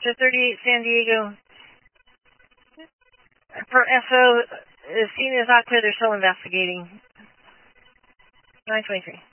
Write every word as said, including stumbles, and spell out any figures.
to thirty-eight San Diego. For S O, the scene is not clear. They're still investigating. nine twenty-three.